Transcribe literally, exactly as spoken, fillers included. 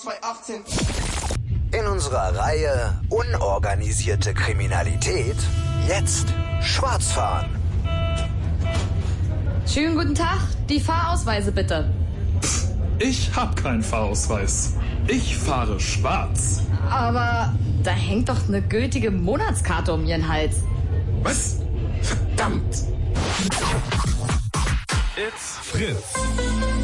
zweitausendachtzehn. In unserer Reihe Unorganisierte Kriminalität jetzt Schwarzfahren. Schönen guten Tag, die Fahrausweise bitte. Pff, ich hab keinen Fahrausweis. Ich fahre schwarz. Aber da hängt doch eine gültige Monatskarte um Ihren Hals. Was? Verdammt! It's Fritz.